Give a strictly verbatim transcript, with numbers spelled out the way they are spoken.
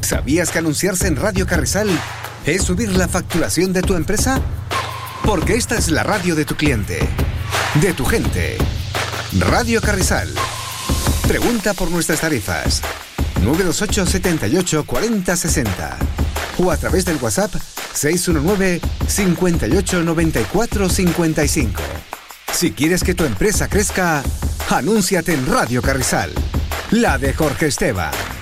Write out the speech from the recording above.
¿Sabías que anunciarse en Radio Carrizal es subir la facturación de tu empresa? Porque esta es la radio de tu cliente, de tu gente. Radio Carrizal. Pregunta por nuestras tarifas. nueve dos ocho, siete ocho, cuatro cero seis cero o a través del WhatsApp seis uno nueve, cinco ocho, nueve cuatro cinco cinco. Si quieres que tu empresa crezca, anúnciate en Radio Carrizal, la de Jorge Esteban.